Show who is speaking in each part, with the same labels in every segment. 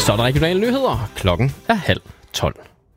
Speaker 1: Så er der regionale nyheder. Klokken er 11:30.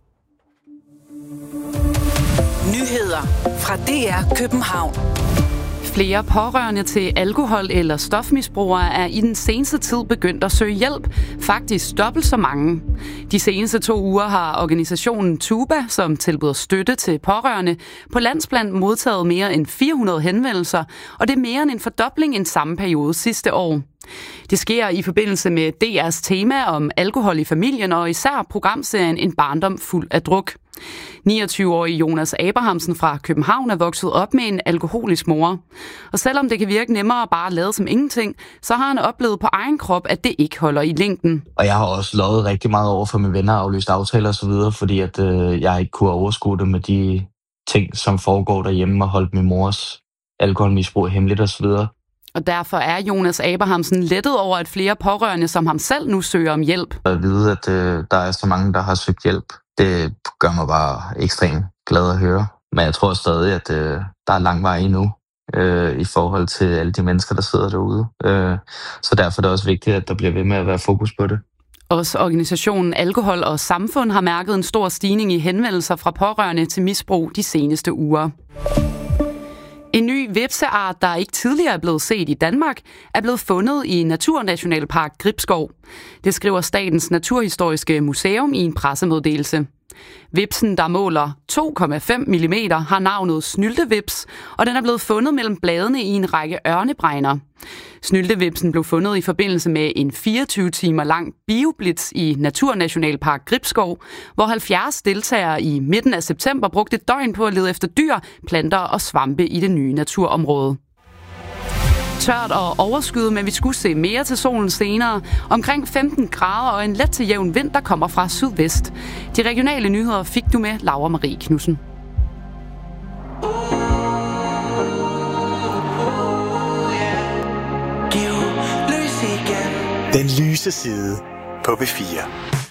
Speaker 2: Nyheder fra DR København.
Speaker 3: Flere pårørende til alkohol- eller stofmisbrugere er i den seneste tid begyndt at søge hjælp. Faktisk dobbelt så mange. De seneste 2 uger har organisationen Tuba, som tilbyder støtte til pårørende, på landsplan modtaget mere end 400 henvendelser, og det er mere end en fordobling end samme periode sidste år. Det sker i forbindelse med DR's tema om alkohol i familien og især programserien En barndom fuld af druk. 29-årige Jonas Abrahamsen fra København er vokset op med en alkoholisk mor. Og selvom det kan virke nemmere at bare lade som ingenting, så har han oplevet på egen krop, at det ikke holder i længden.
Speaker 4: Og jeg har også løjet rigtig meget over for mine venner og aflyst aftaler og så videre, fordi at jeg ikke kunne overskue det med de ting, som foregår derhjemme og holdt min mors alkoholmisbrug hemmeligt og så videre.
Speaker 3: Og derfor er Jonas Abrahamsen lettet over, at flere pårørende som ham selv nu søger om hjælp.
Speaker 4: At vide, at der er så mange, der har søgt hjælp, det gør mig bare ekstremt glad at høre. Men jeg tror stadig, at der er lang vej endnu i forhold til alle de mennesker, der sidder derude. Så derfor er det også vigtigt, at der bliver ved med at være fokus på det.
Speaker 3: Også organisationen Alkohol og Samfund har mærket en stor stigning i henvendelser fra pårørende til misbrug de seneste uger. En ny hvepseart, der ikke tidligere er blevet set i Danmark, er blevet fundet i Naturnationalpark Gribskov. Det skriver Statens Naturhistoriske Museum i en pressemeddelelse. Hvepsen, der måler 2,5 mm, har navnet snyltevips, og den er blevet fundet mellem bladene i en række ørnebregner. Snyltevipsen blev fundet i forbindelse med en 24 timer lang bioblitz i Naturnationalpark Gribskov, hvor 70 deltagere i midten af september brugte et døgn på at lede efter dyr, planter og svampe i det nye naturområde. Tørt og overskyet, men vi skulle se mere til solen senere. Omkring 15 grader og en let til jævn vind, der kommer fra sydvest. De regionale nyheder fik du med Laura Marie Knudsen.
Speaker 5: Den lyse side på B4.